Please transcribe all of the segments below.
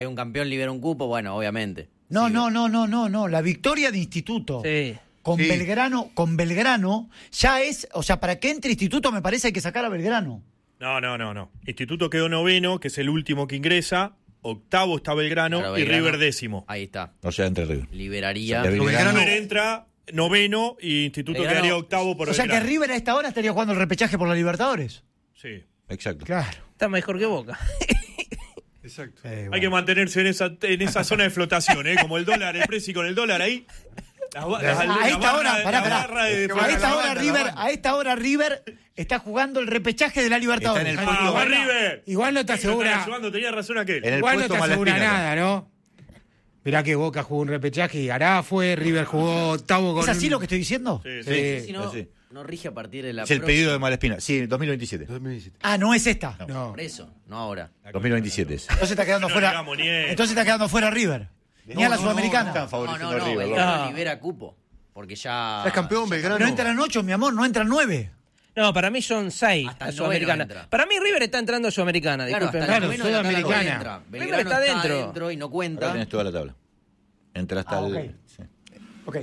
Un campeón libera un cupo, bueno, obviamente. No, Sí. no. La victoria de Instituto Sí. con Belgrano ya es, o sea, para que entre Instituto me parece hay que sacar a Belgrano. No. Instituto quedó noveno, que es el último que ingresa. Octavo está Belgrano, Claro, y Belgrano. River décimo. Ahí está. O sea, entre River. Liberaría. O sea, River entra noveno y Instituto Belgrano. quedaría octavo por O sea que Belgrano. River a esta hora estaría jugando el repechaje por la Libertadores. Sí. Exacto. Claro. Está mejor que Boca. Exacto. Hay que mantenerse en esa zona de flotación, ¿eh? Como el dólar, el precio con el dólar ahí. A esta hora, pará. A esta hora River está jugando el repechaje de la Libertadores. Está en el ¡Vamos, River! Igual no te asegura. Tenía razón aquel. En el Igual no puesto te asegura Malaspina. nada, ¿no? Mirá que Boca jugó un repechaje y Ará fue, River jugó octavo con... ¿Es así lo que estoy diciendo? Sí. Sí. Si no, sí. no rige a partir de la Es el próxima. pedido de Malaspina. Sí, 2027. 2017. Ah, no es esta. No. Por eso, no ahora. 2027 es. Entonces está quedando No fuera. digamos ni eso. Entonces está quedando fuera River. Ni a la Sudamericana. están No, favoreciendo a River. Belgrano No. libera cupo. Porque ya... Es campeón Belgrano. No entran 8, mi amor, no entran 9. No, para mí son 6 Hasta a el Sudamericana. noveno entra. Para mí River está entrando a Sudamericana, Claro, disculpen. hasta el Claro, noveno de la tabla Sudamericana. entra. River Belgrano está está dentro. dentro y no Ahora cuenta. tienes toda la tabla. Entra hasta Ok. el... sí. Ok.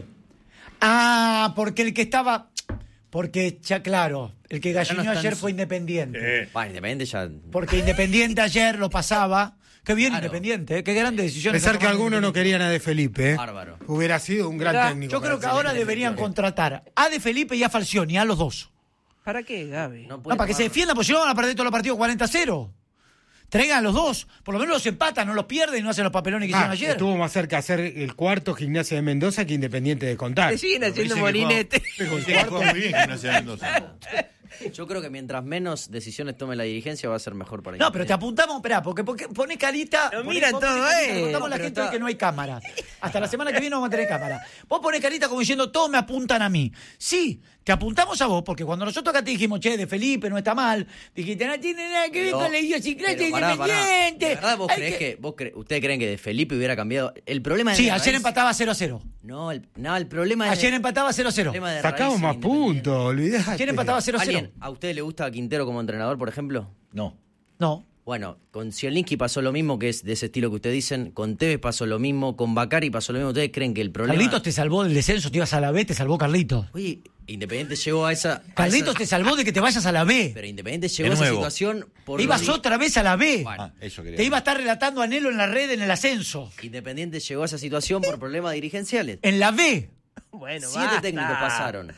Ah, porque el que estaba. Porque, ya claro, el que gallineó está en ayer su- fue Independiente. Va, Independiente ya... Porque Independiente ayer lo pasaba. Qué bien Claro. Independiente, qué grande decisión. Pensar que algunos no querían a De Felipe, ¿eh? Bárbaro. Hubiera sido un gran Mirá, técnico. Yo creo que ahora deberían contratar a De Felipe y a Falcioni, a los dos. ¿Para qué, Gaby? No No, puede para que se tomar- defiendan, porque si no van a perder todos los partidos 40-0. Traigan a los dos. Por lo menos los empatan, no los pierden y no hacen los papelones que hicieron ayer. Estuvo más cerca de hacer el cuarto Gimnasia de Mendoza que Independiente de Contar. Te siguen haciendo Dice que molinete. juega- dice que juega muy bien Gimnasia de Mendoza. Yo creo que mientras menos decisiones tome la dirigencia va a ser mejor para No, pero te Independiente. apuntamos, esperá, porque pone carita. Lo poné- miran vos todo, ponés carita, le eh. contamos a la Pero gente está- que no hay cámara. Hasta la semana que viene vamos a tener cámara. Vos ponés carita como diciendo, todos me apuntan a mí. Sí, te apuntamos a vos, porque cuando nosotros acá te dijimos, che, De Felipe no está mal, dijiste, no tiene nada que ver Pero- con la idiosincrasia pero pará, Independiente. ¿De verdad vos Hay creés que... ustedes creen que De Felipe hubiera cambiado? El problema de Sí, raíz- ayer empataba 0-0. No, el problema de... Ayer empataba el 0-0. problema de Sacamos raíz más en Independiente. puntos, olvidate. Ayer empataba 0-0. ¿Alguien, ¿A usted le gusta Quintero como entrenador, por ejemplo? No. No. Bueno, con Zielinski pasó lo mismo, que es de ese estilo que ustedes dicen. Con Tevez pasó lo mismo. Con Bacari pasó lo mismo. ¿Ustedes creen que el problema... Carlitos te salvó del descenso, te ibas a la B, te salvó Carlitos. Oye, Independiente llegó a esa... Carlitos te salvó de que te vayas a la B. Pero Independiente llegó De a esa nuevo. situación por... Te ibas otra vez a la B. Bueno. Ah, eso quería. Te iba a estar relatando Anhelo en la red en el ascenso. Independiente llegó a esa situación por problemas dirigenciales. En la B. Bueno, 7 basta. técnicos pasaron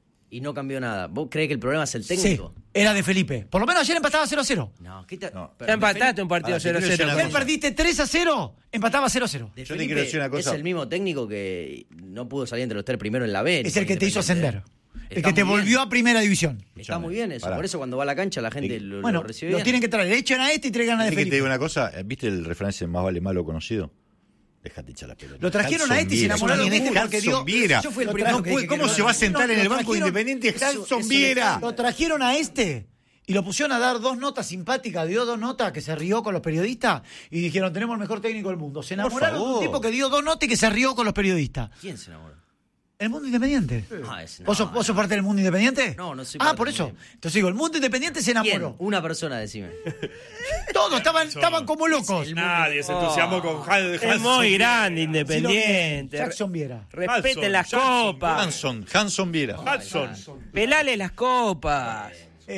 y no cambió nada. ¿Vos creés que el problema es el Sí, técnico? era de Felipe. Por lo menos ayer empataba 0-0. No, ¿qué te... No. Ya empataste un partido Ahora, te quiero decir 0-0. una Ayer cosa. perdiste 3-0, empataba 0-0. De Yo te Felipe quiero decir una cosa. Es el mismo técnico que no pudo salir entre los 3 primeros en la B. Es el que te hizo ascender. El Está que te muy bien. volvió a primera división. Está muy bien eso. Pará. Por eso cuando va a la cancha la gente lo Bueno, recibe lo bien. tienen que traer. Echen a este y traigan a de ¿Querés que te diga Felipe. una cosa? ¿Viste el referencia más vale malo conocido? Déjate echar la pelota. Lo trajeron a este y se enamoraron ¿Quién de es él porque dio- Hanson Viera? Yo fui el No primero que puede- dije ¿Cómo que se no. va a sentar No, en el lo banco trajeron- independiente eso- Hanson eso- Viera? Lo trajeron a este y lo pusieron a dar 2 notas simpáticas. Dio 2 notas que se rió con los periodistas y dijeron, tenemos el mejor técnico del mundo. Se enamoraron de un favor. tipo que dio 2 notas y que se rió con los periodistas. ¿Quién se enamoró? El mundo independiente. Ah, es- ¿Vos sos parte del mundo independiente? No soy Ah, parte por del eso. mundo. Entonces digo, el mundo independiente se ¿Quién? enamoró. Una persona, decime. Todos estaban como locos. Nadie se entusiasmó con Es muy grande, Sí, Independiente. Jackson Viera. Respeten las Jackson, copas. Hanson Viera. Hudson. Pelale las copas.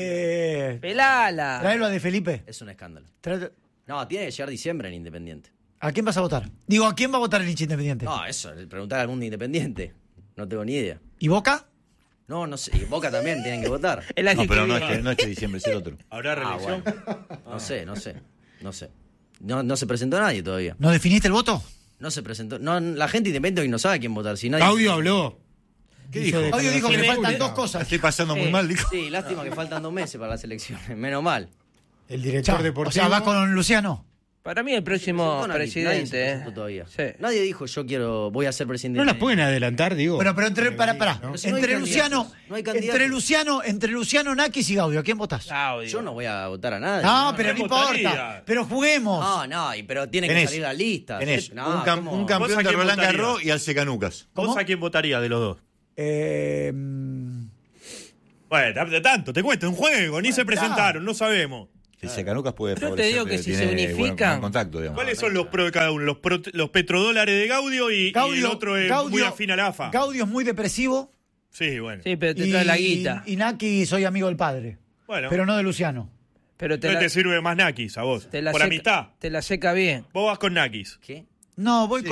Pelala. Tráelo a De Felipe. Es un escándalo. Trae- No, tiene que llegar diciembre en Independiente. ¿A quién vas a votar? Digo, ¿a quién va a votar el hincha independiente? No, eso, preguntar al mundo Independiente. No tengo ni idea. ¿Y Boca? No sé. Y Boca también tienen que votar. El año No, pero que no viene. es que diciembre, es el otro. ¿Habrá reelección? No sé. No se presentó nadie todavía. ¿No definiste el voto? No se presentó. No, la gente independiente hoy no sabe quién votar. Si nadie... Claudio habló. ¿Qué Hizo dijo? Audio dijo que le Jiménez. faltan 2 cosas. Estoy pasando muy mal, dijo. Sí, lástima que faltan 2 meses para las elecciones. Menos mal. El director O deportivo. sea, vas con Luciano. Para mí el próximo Presentó nadie, nadie se presidente. presentó todavía. Sí. Nadie dijo voy a ser presidente. No las pueden adelantar, digo. Bueno, pero entre Pero si no hay entre candidatos, Luciano, no hay candidatos. entre Luciano, Nakis y Gaudio, ¿a quién votás? Audio. Yo no voy a votar a nadie. No, pero no no importa. votaría. Pero juguemos. Pero tiene que Tenés- salir la lista. Tenés No, un ¿cómo? campeón ¿Vos a de quién Roland votarías? Garros y Alcecanucas. ¿Cómo? ¿Vos a quién votaría de los dos? Eh, Bueno, de tanto, te cuento, un juego, ni se presentaron, no sabemos. Ese Canucas puede Yo te favorecer digo que si tiene se unifican- buen contacto, digamos. ¿Cuáles son los pros de cada uno? Los petrodólares de Gaudio y el otro es muy afín a la AFA. Gaudio es muy depresivo. Sí, bueno. Sí, pero te trae la guita. Y Naki, soy amigo del padre. Bueno. Pero no de Luciano. Pero Entonces te sirve más Nakis a vos. te la Por seca- amistad. Te la seca bien. Vos vas con Nakis. ¿Qué? No, voy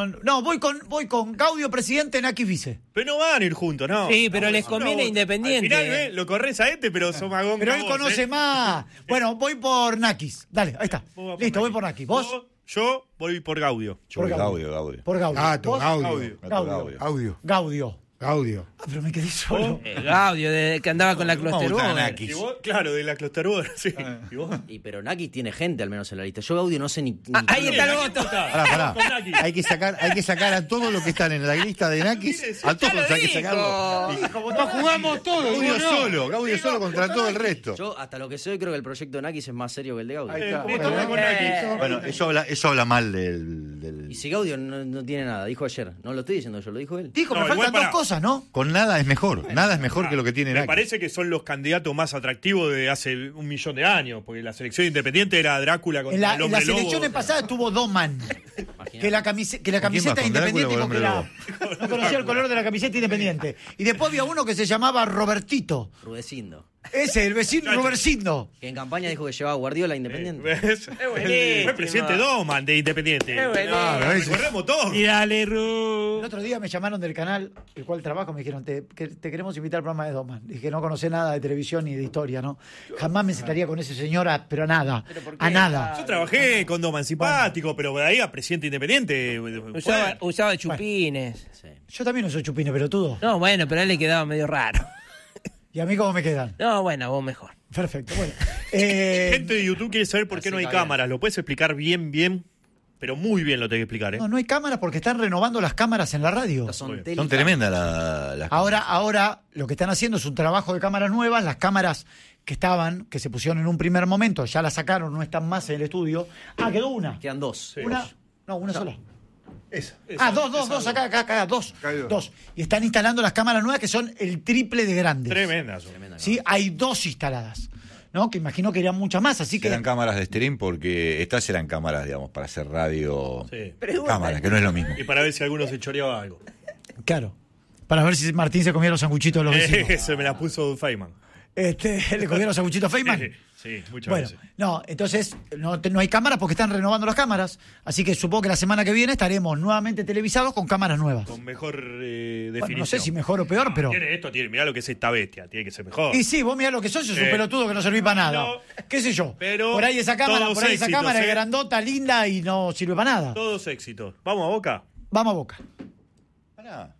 con Gaudio presidente, Naki vice. Pero no van a ir juntos, ¿no? Sí, pero les conviene no, Independiente. Al final, lo corres a este, pero sos magón. Pero que él vos, conoce más. Bueno, voy por Nakis. Dale, ahí está. Vos vas Listo, voy Nakis. por Nakis. ¿Vos? Yo voy por Gaudio. Yo voy por Gaudio. Por Gaudio. Gato, ¿Vos? Gaudio. Gaudio. Gaudio. Gaudio. Ah, pero me quedé solo. Gaudio, que andaba con la ¿Cómo gustan Closterboard. Nakis? ¿Y vos? Claro, de la Clusterboard, sí. ¿Y vos? Pero Naki tiene gente al menos en la lista. Yo Gaudio no sé ni. Ahí está el voto. Pará. Con Nakis. Hay que sacar a todos los que están en la lista de Nakis. A todos hay que sacarlos. Nos jugamos todos. Gaudio solo contra todo el resto. Yo, hasta lo que sé, creo que el proyecto de Nakis es más serio que el de Gaudio. Listo, voy con Nakis. Bueno, eso habla mal del... Y si Gaudio no tiene nada, dijo ayer. No lo estoy diciendo yo, lo dijo él. Dijo, No, me igual faltan dos pará. cosas, ¿no? Con nada es mejor. Nada es mejor que lo que tiene Me Nakis. parece que son los candidatos más atractivos de hace 1.000.000 de años, porque la selección independiente era Drácula contra En el las hombre lobo. elecciones pasadas estuvo Doman. Que la camiseta ¿Con quién vas, con independiente Drácula o el porque no conocía el color de la camiseta independiente. Y después había uno que se llamaba Robertito. Rudecindo. Ese, el vecino Robercindo. Que en campaña dijo que llevaba a Guardiola a Independiente. ¿Ves? buenísimo. Fue presidente Doman de Independiente. Es buenísimo. Recorremos todo. Y dale, Ru. El otro día me llamaron del canal, el cual trabajo, me dijeron, te queremos invitar al programa de Doman. Dije, no conocé nada de televisión ni de historia, ¿no? Jamás me sentaría con ese señor, pero a nada. A nada. Yo trabajé con Doman simpático, pero de ahí a presidente independiente. Usaba chupines. Sí. Yo también no soy chupine pelotudo. No, bueno, pero a él le quedaba medio raro. ¿Y a mí cómo me quedan? No, bueno, vos mejor. Perfecto, bueno. Gente de YouTube quiere saber por qué Así no hay está bien. cámaras. ¿Lo puedes explicar bien? Pero muy bien lo tengo que explicar, ¿eh? No hay cámaras porque están renovando las cámaras en la radio. Estas son Muy Son tremendas las... Ahora lo que están haciendo es un trabajo de cámaras nuevas. Las cámaras que se pusieron en un primer momento, ya las sacaron, no están más en el estudio. Ah, quedó una. Quedan dos. Una sola. Esa. Dos, acá, dos. Y están instalando las cámaras nuevas que son el triple de grandes. Tremendas. Sí, hay dos instaladas, ¿no? Que imagino que eran muchas más, así que... Eran cámaras de stream porque estas eran cámaras, digamos, para hacer radio. Sí. Cámaras, que no es lo mismo. Y para ver si alguno se choreaba algo. Claro. Para ver si Martín se comía los sanguchitos de los vecinos. Se me la puso Feynman. ¿Le comieron los sanguchitos a Feynman? Sí, muchas Bueno, veces. no, entonces no hay cámaras porque están renovando las cámaras, así que supongo que la semana que viene estaremos nuevamente televisados con cámaras nuevas. Con mejor definición. Bueno, no sé si mejor o peor, pero... Mirá lo que es esta bestia, tiene que ser mejor. Y sí, vos mirá lo que sos un pelotudo que no servís para nada. No. ¿Qué sé yo? Pero por ahí esa cámara, todos éxitos, es grandota, linda y no sirve para nada. Todos éxitos. ¿Vamos a Boca? Vamos a Boca. Pará.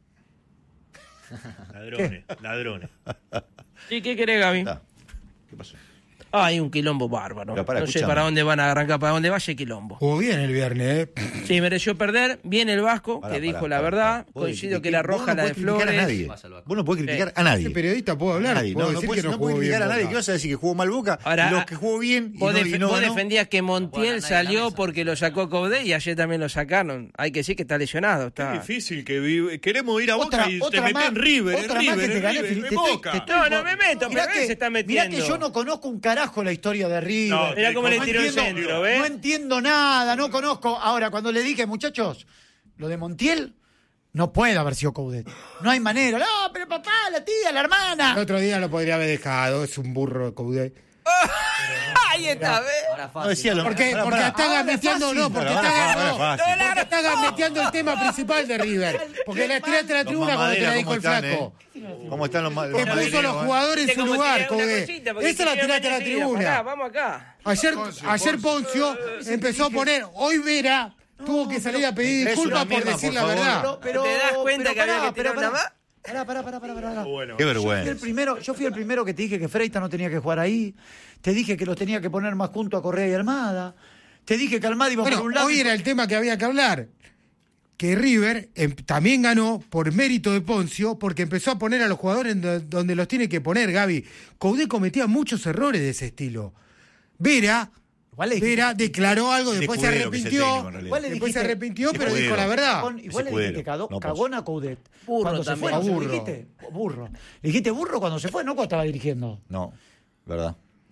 Ladrones. ¿Y qué querés, Gaby? Está. ¿Qué pasó? Hay un quilombo bárbaro. Pero No sé escúchame. para dónde van a arrancar, para dónde vaya el quilombo. Jugó bien el viernes, Sí, mereció perder. Viene el Vasco, Pará, que dijo pará, la pará, verdad. pará. Coincido Vos que la vos roja, no la de podés criticar a Flores. nadie. Pasa al Vasco. Vos no podés criticar a nadie. ¿Qué periodista puedo hablar? Nadie. Puedo No decir podés que no jugó criticar bien a nadie. Boca. ¿Qué vas a decir? ¿Que jugó mal Boca? Ahora, Y los que jugó bien y Vos, no vos ganó. defendías que Bueno, Montiel nadie en la salió mesa. porque lo sacó Coudet y ayer también lo sacaron. Hay que decir que está lesionado. Es Está... difícil que queremos ir a Boca y te otra metés más, en River. otra más que te gané, Felipe, en Boca. No me meto, Mirá pero él se está mirá metiendo. que yo no conozco un carajo la historia de River. No, Mirá cómo le tiró el entiendo, centro, ¿ves? No entiendo nada, no conozco. Ahora, cuando le dije, muchachos, lo de Montiel no puede haber sido Coudet. No hay manera. No, pero papá, la tía, la hermana. El otro día lo podría haber dejado, es un burro Coudet. Ahí está, ¿ves? Ahora No fácil. decía lo Porque Ahora está gambeteando, fácil. no, porque Ahora está fácil. porque está gambeteando el tema principal de River. Porque la tiraste a la Los tribuna cuando te la mamaderas, dijo el ¿cómo están, flaco. ¿Cómo están los Que mamaderos, puso a los jugadores en Viste su cómo lugar, tiré una Coudet. cosita, porque Esa la quiero tiraste a la venir enseguida. tribuna. Pará, vamos acá. Ayer Poncio empezó a poner, hoy Vera tuvo que salir a pedir Es disculpas una por mierda, decir por la favor. verdad. ¿Te das cuenta que había que tirar una más? Pará. Bueno. Qué Yo fui el vergüenza. primero que te dije que Freita no tenía que jugar ahí. Te dije que los tenía que poner más junto a Correa y Almada. Te dije que Almada iba Bueno, por un lado. hoy era el tema que había que hablar. Que River también ganó por mérito de Poncio, porque empezó a poner a los jugadores donde los tiene que poner, Gaby. Coudet cometía muchos errores de ese estilo. Vera declaró algo, después se Escudero, que es el arrepintió. técnico, en realidad. Igual le Después se dijiste- arrepintió, pero Escudero. dijo la verdad. Igual le dijiste Escudero, no cagón a Coudet. Burro Cuando se también. fue, ¿no se lo Burro. dijiste? Burro. Le dijiste burro cuando se fue, no cuando estaba dirigiendo. No, verdad.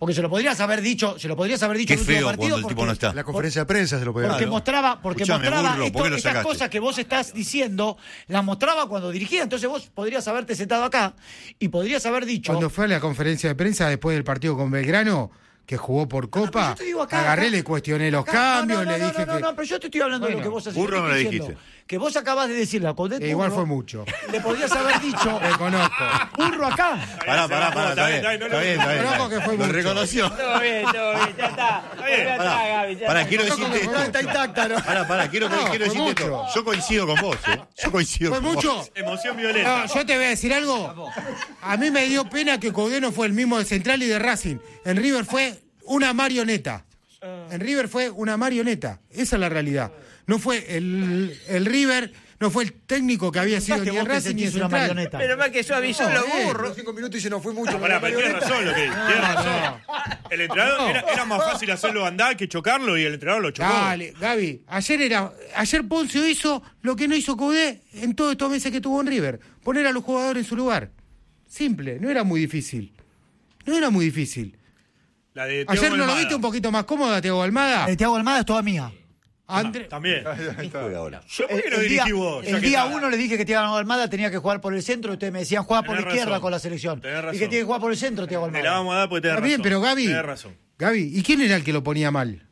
Porque se lo podrías haber dicho Qué en el último feo partido. cuando el tipo no está. La conferencia de prensa se lo podía Porque dar. mostraba Escuchame, burro, ¿por qué lo estas sacaste? cosas que vos estás diciendo, las mostraba cuando dirigía. Entonces vos podrías haberte sentado acá y podrías haber dicho. Cuando fue a la conferencia de prensa después del partido con Belgrano, que jugó por pero Copa, yo te digo acá, agarré, acá. le cuestioné los Acá, cambios, no, le dije no, que... no, pero yo te estoy hablando de lo que vos haces. burro Yo te me lo estoy dijiste. diciendo Que vos acabas de decirle a Coudet igual burro, fue mucho. Le podrías haber dicho Reconozco. burro acá. Pará, está bien. Reconozco que fue Lo mucho. reconoció. Todo bien, ya está. Volvé atrás, Gaby, ya Pará, está. quiero decirte Reconozco que esto. está intacta, ¿no? Pará, quiero No, fue decirte mucho. esto. Yo coincido con vos, Yo coincido ¿Fue con mucho? vos. Emoción violenta. No, yo te voy a decir algo. A mí me dio pena que Coudet no fue el mismo de Central y de Racing. En River fue una marioneta. En River fue una marioneta. Esa es la realidad. No fue el River, no fue el técnico que había sido ni en Vos te Racing ni en sentís una Central. marioneta. Pero más que yo avisó los burros. Los 5 minutos y no fue mucho. Pará, pero tiene razón lo que tiene razón. El entrenador No. era más fácil hacerlo andar que chocarlo y el entrenador lo chocó. Dale, Gaby, ayer Poncio hizo lo que no hizo Coudet en todos estos meses que tuvo en River. Poner a los jugadores en su lugar. Simple, no era muy difícil. No era muy difícil. La de Thiago Ayer no lo Almada. viste un poquito más cómoda, Thiago Almada. Thiago Almada es toda mía. Andre- También. Juega ahora. ¿Yo por qué no El dirigí día, vos? el día 1 le dije que Thiago Almada tenía que jugar por el centro y ustedes me decían juega por la Tenés izquierda razón. con la selección. Tenés Y razón. que tiene que jugar por el centro Thiago Te la Almada. vamos a dar porque tenés Está razón. bien, pero Gaby, Tenés razón. ¿y quién era el que lo ponía mal?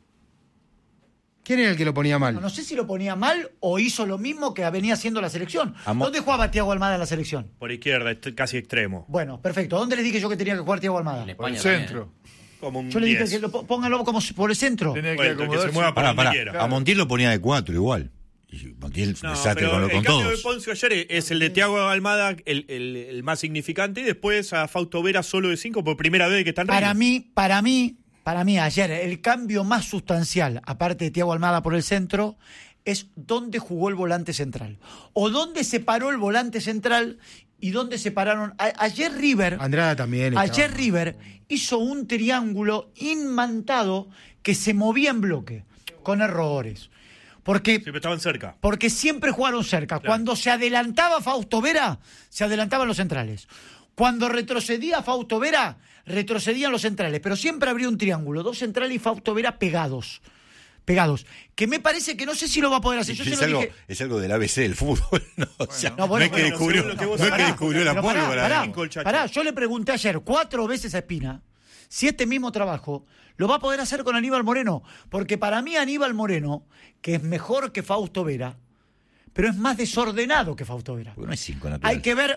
¿Quién era el que lo ponía mal? No sé si lo ponía mal o hizo lo mismo que venía haciendo la selección. Amo- ¿Dónde jugaba Thiago Almada en la selección? Por izquierda, casi extremo. Bueno, perfecto. ¿Dónde le dije yo que tenía que jugar Thiago Almada? En España el también. centro. Como un Yo le dije 10. que póngalo como por el centro. Tenía que Bueno, que se acomodarse. mueva para donde Pará. quiera. A Montiel lo ponía de 4 igual. Y Montiel No, desastre pero con el cambio de todos. Poncio ayer es el de Thiago Almada, el más significante, y después a Fausto Vera solo de 5 por primera vez que está en Para mí, ayer, el cambio más sustancial, aparte de Thiago Almada por el centro, es dónde jugó el volante central. O dónde se paró el volante central y dónde se pararon. Ayer River. Andrada también. Ayer estaba. River hizo un triángulo inmantado que se movía en bloque, con errores. Siempre estaban cerca. Porque siempre jugaron cerca. Claro. Cuando se adelantaba Fausto Vera, se adelantaban los centrales. Cuando retrocedía Fausto Vera, retrocedían los centrales. Pero siempre habría un triángulo, 2 centrales y Fausto Vera pegados. Que me parece que no sé si lo va a poder hacer. Yo se lo dije. Es algo del ABC del fútbol. No, o sea, No, bueno, no es que bueno, descubrió, según lo que vos no es que hablás. descubrió la Pero pólvora. pará, yo le pregunté ayer 4 veces a Espina si este mismo trabajo lo va a poder hacer con Aníbal Moreno. Porque para mí Aníbal Moreno, que es mejor que Fausto Vera, pero es más desordenado que Fausto Vera. Porque no es 5 natural.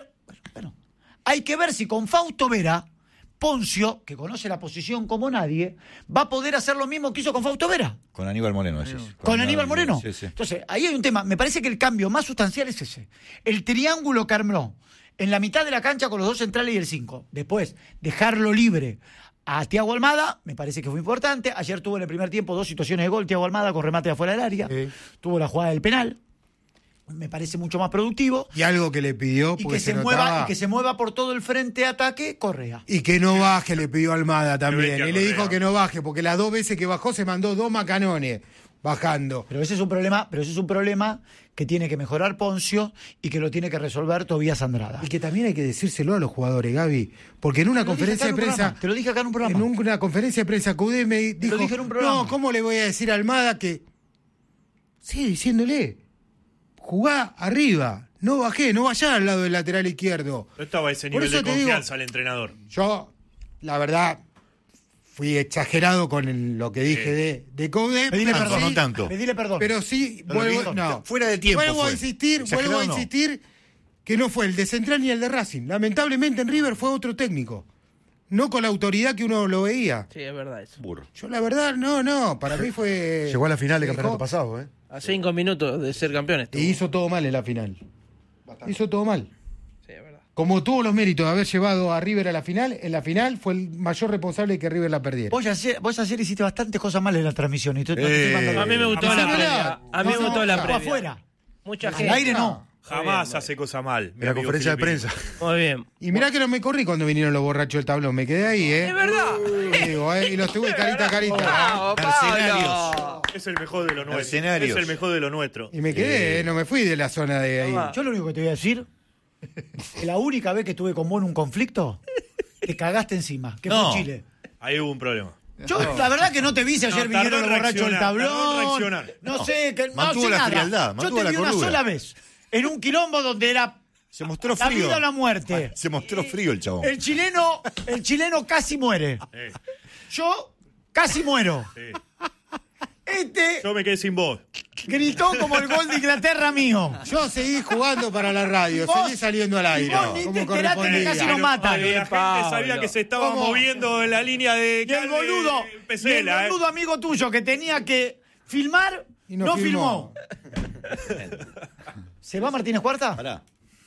Hay que ver si con Fausto Vera, Poncio, que conoce la posición como nadie, va a poder hacer lo mismo que hizo con Fausto Vera. Con Aníbal Moreno, decís. Con Aníbal Moreno. Sí, sí. Entonces, ahí hay un tema. Me parece que el cambio más sustancial es ese. El triángulo que armó en la mitad de la cancha con los 2 centrales y el 5. Después, dejarlo libre a Thiago Almada, me parece que fue importante. Ayer tuvo en el primer tiempo 2 situaciones de gol, Thiago Almada con remate de afuera del área. Sí. Tuvo la jugada del penal. Me parece mucho más productivo. Y algo que le pidió, Y porque que se notaba, mueva, y que se mueva por todo el frente de ataque, Correa. y que no baje, le pidió Almada también. Bestia Y le dijo Correa. que no baje, porque las 2 veces que bajó se mandó 2 macanones bajando. Pero ese es un problema que tiene que mejorar Poncio y que lo tiene que resolver Tobías Andrada. Y que también hay que decírselo a los jugadores, Gaby. Porque en una Te lo dije conferencia acá de en un prensa. programa, te lo dije acá en un programa. En una conferencia de prensa, Coudet me dijo. dije en un programa. No, ¿cómo le voy a decir a Almada que. Sigue diciéndole. Jugá arriba. No bajé, no vayá al lado del lateral izquierdo. No estaba a ese Por nivel de eso te digo- confianza el entrenador. Yo, la verdad, fui exagerado con lo que dije de Coudet. Pedile pero perdón. sí- no tanto. Pedile perdón. Pero sí, No lo vuelvo, dijo. no. Fuera de tiempo Vuelvo fue. a insistir Exagerado no. que no fue el de Central ni el de Racing. Lamentablemente en River fue otro técnico. No con la autoridad que uno lo veía. Sí, es verdad eso. Burro. Yo la verdad, no, para mí fue... Llegó a la final del Dejó- campeonato pasado, ¿eh? A 5 minutos de ser campeones. Y hizo todo mal en la final. Hizo todo mal. Sí, es verdad. Como tuvo los méritos de haber llevado a River a la final, en la final fue el mayor responsable de que River la perdiera. Vos ayer hiciste bastantes cosas mal en la transmisión. Y no te estoy mandando- A mí me gustó Ah, la sí, previa. verdad. A mí me No, gustó la no, previa. afuera. Mucha Al gente. aire no. Jamás hace cosas mal. mi En la amigo conferencia de filipino. prensa. Muy bien. Y mirá que no me corrí cuando vinieron los borrachos del tablón. Me quedé ahí, ¿eh? Es verdad. Digo, y los tuve carita a carita. Bravo, Mercenarios. Pablo. Es el mejor de lo nuestro. Mercenarios. Es el mejor de lo nuestro. Y me quedé, no me fui de la zona de ahí. Toma. Yo lo único que te voy a decir, que la única vez que estuve con vos en un conflicto, te cagaste encima, que No. fue en Chile. Ahí hubo un problema. Yo la verdad que no te vi si ayer No, vinieron los tardó en borrachos del reaccionar, tardó en tablón. reaccionar. No sé, que no Mantuvo sé la nada. frialdad, Yo mantuvo te la vi una cordura. sola vez en un quilombo donde era Se mostró la frío. vida o la muerte. Se mostró frío el chabón. El chileno casi muere. Yo casi muero. Sí. Este Yo me quedé sin voz. gritó como el gol de Inglaterra mío. Yo seguí jugando para la radio, Vos- seguí saliendo al aire. vos ni te como enteraste que correspondía. casi nos matan. La gente Pablo. sabía que se estaba ¿Cómo? moviendo en la línea de Y el boludo, Pesela, amigo tuyo que tenía que filmar, Y no no filmó. ¿Se va Martínez Cuarta? Pará.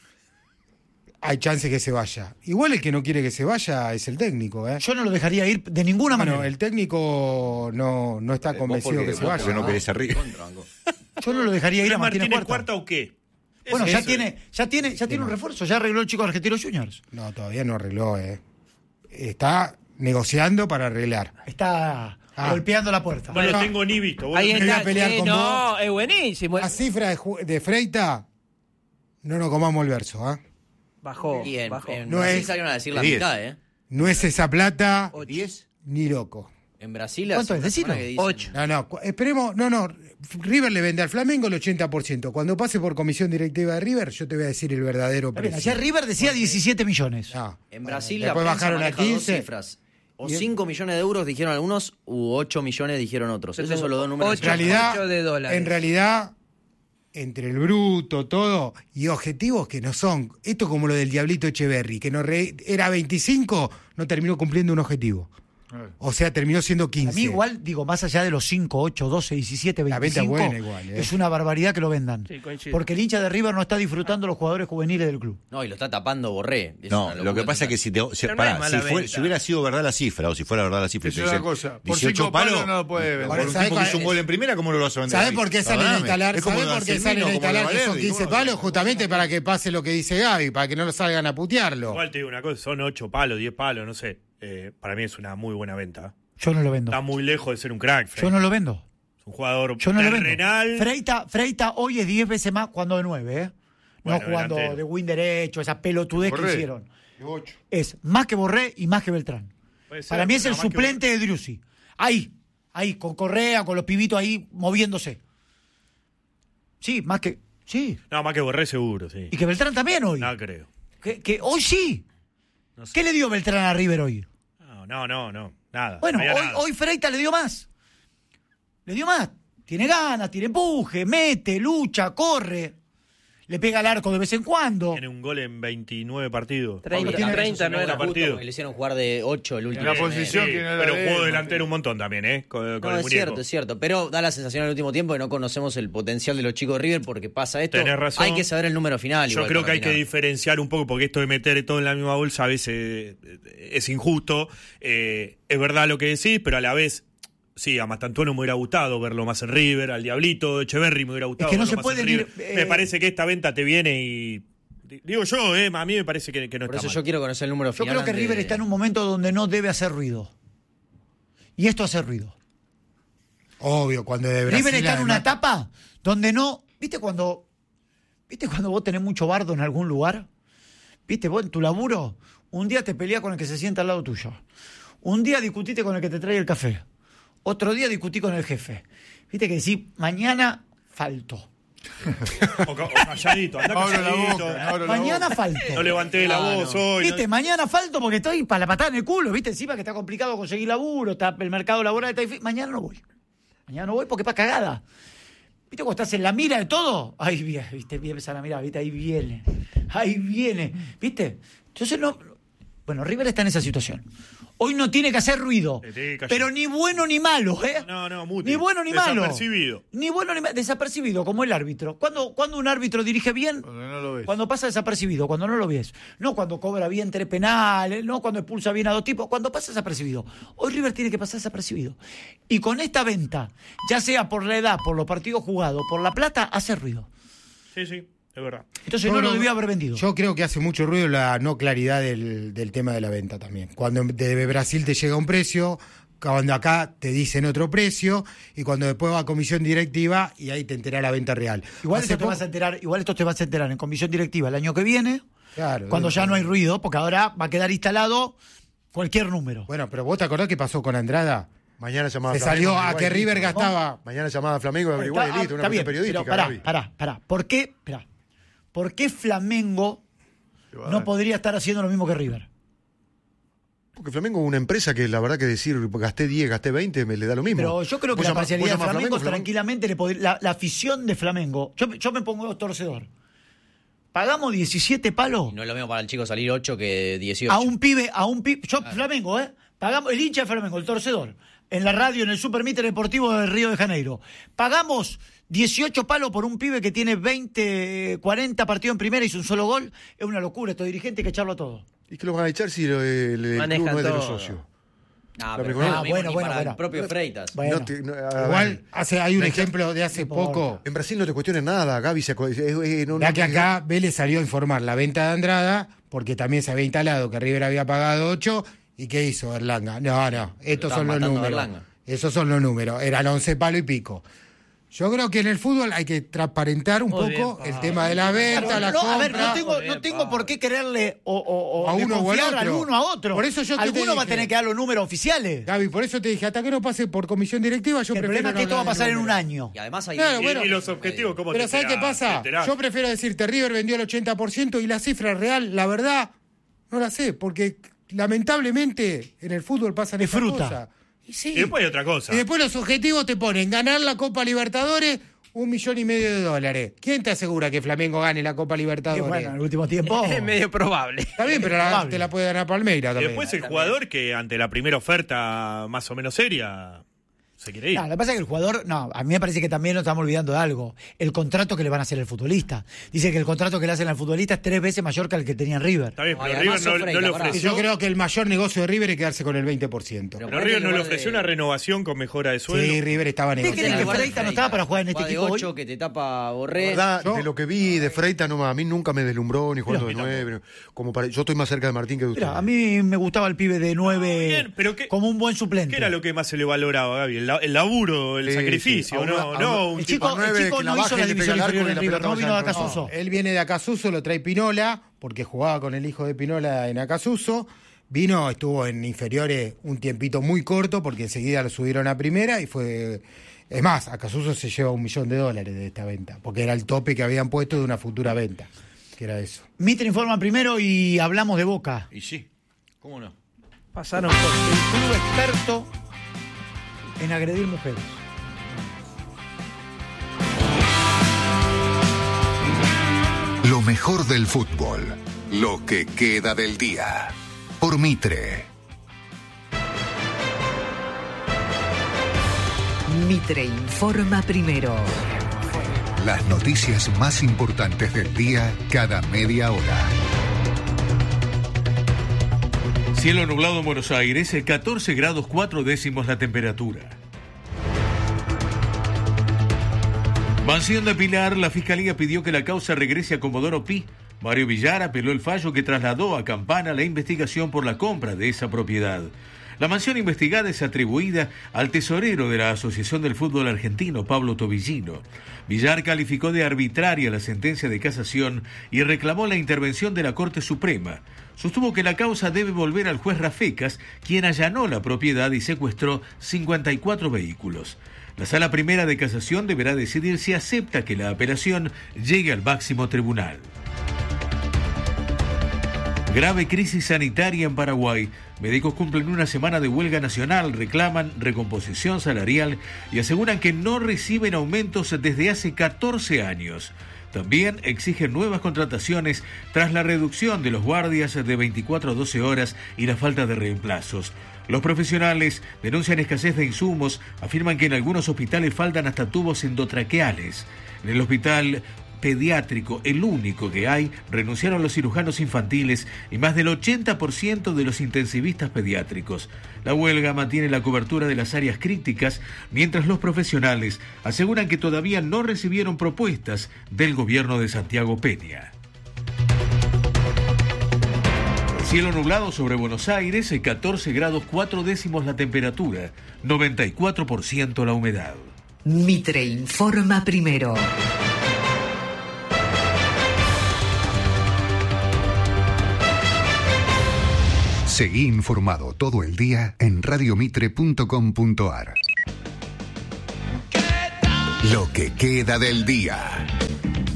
Hay chance que se vaya. Igual el que no quiere que se vaya es el técnico, ¿eh? Yo no lo dejaría ir de ninguna Bueno, manera. el técnico no está convencido que se vaya. Porque no querés arriba. Yo no lo dejaría ir a Martínez Martínez Cuarta. Cuarta o qué? Bueno, Es ya eso. tiene un refuerzo, ya arregló el chico Argentinos Juniors. No, todavía no arregló, ¿eh? Está negociando para arreglar. Está Ah. golpeando la puerta. No lo Bueno, tengo ni visto. Vos Ahí lo voy a está. pelear con No, vos. es buenísimo. La cifra de Freita, no nos comamos el verso, ¿ah? Bajó. Y en bajó. en No Brasil es- salieron a decir la 10. mitad, ¿eh? No es esa plata 10. ni loco. En Brasil ¿Cuánto hace es? una semana Decilo. que dicen- 8. No, esperemos, no, River le vende al Flamengo el 80%. Cuando pase por comisión directiva de River, yo te voy a decir el verdadero Está bien, precio. ayer River decía 17 millones. No. En Brasil la Después prensa bajaron a maneja dos 15. cifras. O Y- 5 millones de euros dijeron algunos, u 8 millones dijeron otros. Esos son los dos números. En realidad, 8 de dólares. en realidad, entre el bruto, todo, y objetivos que no son, esto como lo del Diablito Echeverry, que era 25, no terminó cumpliendo un objetivo. O sea, terminó siendo 15. A mí igual, digo, más allá de los 5, 8, 12, 17, 25, La venta es buena igual, ¿eh? es una barbaridad que lo vendan. Sí, coincido. Porque el hincha de River no está disfrutando los jugadores juveniles del club. No, y lo está tapando Borré. Es No, una lo locura que pasa es que total. si Pero no es mala venta. si hubiera sido verdad la cifra, o si fuera verdad la cifra, Es te una dicen cosa, por 18 5 palos no lo puede vender. por un ¿Sabés tipo que cuál- hizo un gol en primera, ¿cómo lo vas a vender? ¿Sabés ahí? por qué salen a Perdóname. instalar? Es como ¿Sabés lo de por qué Anselmino, salen a como lo de instalar que son Valerdi, 15 ¿cómo? palos? Justamente para que pase lo que dice Gaby, para que no lo salgan a putearlo. Igual te digo una cosa, son 8 palos, 10 palos, no sé. Para mí es una muy buena venta. Yo no lo vendo. Está muy lejos de ser un crack, Frey. Yo no lo vendo. Es un jugador Yo no lo vendo. terrenal. Freita hoy es 10 veces más cuando de 9, ¿eh? No Bueno, jugando delantero. de win derecho, esa pelotudez que Borré. hicieron. Es más que Borré y más que Beltrán. Puede ser, Para mí es pero el más que suplente de Driussi. Ahí, con Correa, con los pibitos ahí moviéndose. Sí, más que. Sí. No, más que Borré seguro, sí. Y que Beltrán también hoy. No creo. Que hoy sí. No sé. ¿Qué le dio Beltrán a River hoy? No. Nada. Bueno, no había nada. hoy Freita le dio más. Le dio más. Tiene ganas, tiene empuje, mete, lucha, corre. Le pega al arco de vez en cuando. Tiene un gol en 29 partidos. 30, Tiene- 30 no Eso era. justo partido. porque le hicieron jugar de 8 el último. En la mes. posición que no era pero de jugó él, delantero un montón también, con No, el es muñeco. cierto, es cierto. Pero da la sensación en el último tiempo que no conocemos el potencial de los chicos de River porque pasa esto. Tenés razón. Hay que saber el número final. Yo igual creo para que hay que opinar. diferenciar un poco, porque esto de meter todo en la misma bolsa a veces es injusto. Es verdad lo que decís, pero a la vez, sí, a Mastantuono me hubiera gustado verlo más en River, al Diablito, Echeverry me hubiera gustado Es que no verlo se más pueden en River. ir, Me parece que esta venta te viene y... Digo yo, a mí me parece que no Por está eso mal. yo quiero conocer el número Yo final. creo que antes River de- está en un momento donde no debe hacer ruido. Y esto hace ruido. Obvio, cuando de Brasil. River está en una además- etapa donde no. ¿Viste cuando vos tenés mucho bardo en algún lugar? ¿Viste vos en tu laburo? Un día te peleás con el que se sienta al lado tuyo. Un día discutiste con el que te trae el café. Otro día discutí con el jefe. ¿Viste que decís, mañana falto? O calladito, andá No abro la calladito. boca, no abro la Mañana boca. falto. No levanté la voz hoy. ¿Viste? Mañana falto porque estoy para la patada en el culo. ¿Viste? Encima que está complicado conseguir laburo, está el mercado laboral está difícil. Mañana no voy. Mañana no voy porque para cagada. ¿Viste cuando estás en la mira de todo? Ahí viene, ¿viste? Empieza la mira, ¿viste? Ahí viene. ¿Viste? Entonces no. Bueno, River está en esa situación. Hoy no tiene que hacer ruido. Tiene que callar. Pero ni bueno ni malo, ¿eh? No, Muti. Ni bueno ni malo. Desapercibido. Ni bueno ni malo. Desapercibido, como el árbitro. Cuando un árbitro dirige bien, Cuando no lo ves. cuando pasa desapercibido, cuando no lo ves. No cuando cobra bien 3 penales, no cuando expulsa bien a 2 tipos, cuando pasa desapercibido. Hoy River tiene que pasar desapercibido. Y con esta venta, ya sea por la edad, por los partidos jugados, por la plata, hace ruido. Sí, es verdad. Entonces no lo debió haber vendido. Yo creo que hace mucho ruido la no claridad del tema de la venta también. Cuando de Brasil te llega un precio, cuando acá te dicen otro precio, y cuando después va a comisión directiva y ahí te entera la venta real. Igual Hace esto te vas a enterar, en comisión directiva el año que viene, Claro, cuando ya no hay ruido, porque ahora va a quedar instalado cualquier número. Bueno, pero vos te acordás qué pasó con Andrada. Mañana llamada Se Flamengo, salió a averiguá que el River listo. gastaba. Mañana llamada a Flamengo, averiguá el listo, una Está bien, cuestión periodística. pero Gaby. pará. ¿Por qué Flamengo no podría estar haciendo lo mismo que River? Porque Flamengo es una empresa que la verdad que decir gasté 10, gasté 20, me le da lo mismo. Pero yo creo que ¿Vos la llamás- parcialidad de vos llamás Flamengo Flamengo? tranquilamente le podría. La afición de Flamengo. Yo me pongo torcedor. Pagamos 17 palos No es lo mismo para el chico salir 8 que 18. a un pibe. Yo, Flamengo, Pagamos, el hincha de Flamengo, el torcedor. En la radio, en el Supermíter Deportivo de Río de Janeiro. Pagamos 18 palos por un pibe que tiene 20, 40 partidos en primera y hizo un solo gol. Es una locura. Estos dirigentes hay que echarlo a todo. ¿Y qué lo van a echar si el club Manejan no es de los todo. socios? Ah, La pero mejor- no, bueno. para el propio Freitas. Bueno. No te- no, a Igual ver, hay un ejemplo de hace poco. en Brasil no te cuestiones nada, Gaby. Ya que acá Vélez salió a informar la venta de Andrada, porque también se había instalado que River había pagado 8. ¿Y qué hizo Berlanga? No, estos son los matando a números. Berlanga. Esos son los números. Eran 11 palos y pico. Yo creo que en el fútbol hay que transparentar un Muy poco bien, el tema de la venta, la No, compra. a ver, no tengo por qué quererle o A uno o al desconfiar al otro. uno a otro. Por eso yo que te Alguno va a dije- tener que dar los números oficiales. Gaby, por eso te dije, hasta que no pase por comisión directiva, yo El prefiero problema es que no esto va a hablar de pasar en un números. año. Y además hay. Claro, bueno. Y los objetivos, ¿cómo Pero te ¿sabes qué enterás? pasa? ¿Te enterás? Yo prefiero decirte, River vendió el 80% y la cifra real, la verdad, no la sé, porque lamentablemente en el fútbol pasan Es estas fruta. cosas. Y sí. Y después hay otra cosa. Y después los objetivos te ponen ganar la Copa Libertadores, $1,500,000. ¿Quién te asegura que Flamengo gane la Copa Y Libertadores? bueno, en el último tiempo. Es medio probable. Está bien, pero probable. te la puede ganar Palmeiras Y también. después el jugador que ante la primera oferta más o menos seria se quiere ir. No, lo que pasa es que el jugador, a mí me parece que también nos estamos olvidando de algo. El contrato que le van a hacer al futbolista. Dice que el contrato que le hacen al futbolista es 3 veces mayor que el que tenía en River. Está bien, No, pero y River además no Freitas, le pará. Y ofreció. yo creo que el mayor negocio de River es quedarse con el 20%. Pero Pero River no le lugar ofreció de- una renovación con mejora de sueldo. Sí, River estaba ¿Ustedes creen negociando. que Freitas no estaba para jugar en este Juega de equipo 8 hoy? que te tapa La Borré. verdad, Yo- de lo que vi de Freitas, a mí nunca me deslumbró ni jugando de Mira, 9. Yo estoy más cerca de Martín que de usted. Mira, a mí me gustaba el pibe de 9 bien, pero como un buen suplente. ¿Qué era lo que más se le valoraba, Gaby? El laburo, el Sí, sacrificio, sí. A una- no un El tipo... chico, nueve el chico que la no hizo baja y la le división pega al arco inferior y en la River, pelota no vaya vino de al arco. Acasuso. Él viene de Acasuso, lo trae Pinola, porque jugaba con el hijo de Pinola en Acasuso. Vino, estuvo en inferiores un tiempito muy corto, porque enseguida lo subieron a primera y fue... Es más, Acasuso se lleva $1,000,000 de esta venta, porque era el tope que habían puesto de una futura venta, que era eso. Mitre informa primero y hablamos de Boca. Y sí, ¿cómo no? Pasaron El cosas. club experto en agredir mujeres. Lo mejor del fútbol. Lo que queda del día. Por Mitre. Mitre informa primero. Las noticias más importantes del día cada media hora. Cielo nublado en Buenos Aires, 14 grados 4 décimos la temperatura. Mansión de Pilar, la Fiscalía pidió que la causa regrese a Comodoro Pi. Mario Villar apeló el fallo que trasladó a Campana la investigación por la compra de esa propiedad. La mansión investigada es atribuida al tesorero de la Asociación del Fútbol Argentino, Pablo Tobillino. Villar calificó de arbitraria la sentencia de casación y reclamó la intervención de la Corte Suprema. Sostuvo que la causa debe volver al juez Rafecas, quien allanó la propiedad y secuestró 54 vehículos. La Sala Primera de Casación deberá decidir si acepta que la apelación llegue al máximo tribunal. Grave crisis sanitaria en Paraguay. Médicos cumplen una semana de huelga nacional, reclaman recomposición salarial y aseguran que no reciben aumentos desde hace 14 años. También exigen nuevas contrataciones tras la reducción de los guardias de 24 a 12 horas y la falta de reemplazos. Los profesionales denuncian escasez de insumos, afirman que en algunos hospitales faltan hasta tubos endotraqueales. En el hospital pediátrico, el único que hay, renunciaron los cirujanos infantiles y más del 80% de los intensivistas pediátricos. La huelga mantiene la cobertura de las áreas críticas, mientras los profesionales aseguran que todavía no recibieron propuestas del gobierno de Santiago Peña. Cielo nublado sobre Buenos Aires, 14 grados 4 décimos la temperatura, 94% la humedad. Mitre informa primero. Seguí informado todo el día en radiomitre.com.ar. Lo que queda del día.